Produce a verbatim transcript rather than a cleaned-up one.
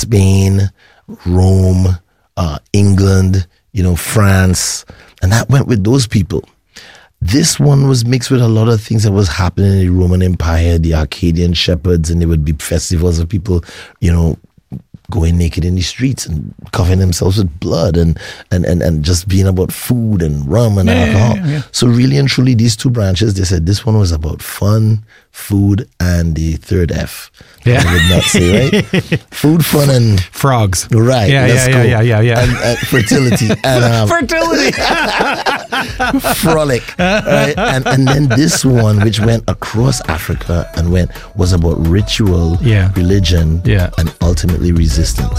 Spain, Rome, uh, England, you know, France, and that went with those people. This one was mixed with a lot of things that was happening in the Roman Empire, the Arcadian shepherds, and there would be festivals of people, you know, going naked in the streets and covering themselves with blood and and, and, and just being about food and rum and yeah, alcohol. Yeah, yeah. So really and truly, these two branches, they said this one was about fun, food, and the third F. Yeah. I would not say, right? Food, fun, and... Frogs. Right. Yeah, let's yeah, go. yeah, yeah, yeah, yeah. And, uh, fertility. And, um, Fertility. frolic. Right? And, and then this one, which went across Africa and went was about ritual, Yeah. religion, Yeah. and ultimately resistance.